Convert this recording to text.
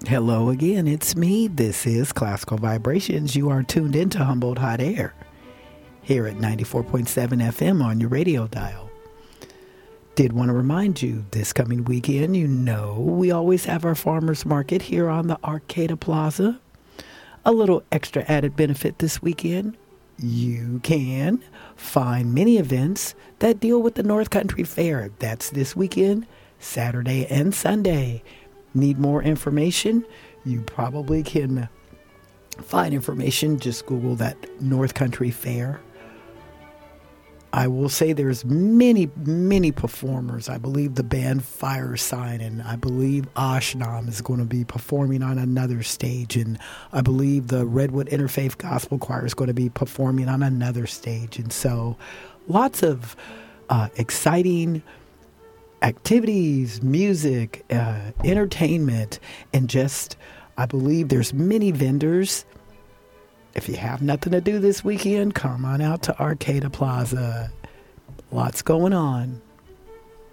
Hello again, it's me. This is Classical Vibrations. You are tuned into Humboldt Hot Air here at 94.7 FM on your radio dial. Did want to remind you, this coming weekend, we always have our farmers market here on the Arcata Plaza. A little extra added benefit this weekend. You can find many events that deal with the North Country Fair. That's this weekend, Saturday and Sunday. Need more information? You probably can find information. Just Google that North Country Fair. I will say there's many performers. I believe the band Fire Sign, and I believe Ashnam is going to be performing on another stage, and I believe the Redwood Interfaith Gospel Choir is going to be performing on another stage. And so lots of exciting activities, music, entertainment, and just, I believe there's many vendors. If you have nothing to do this weekend, come on out to Arcata Plaza. Lots going on.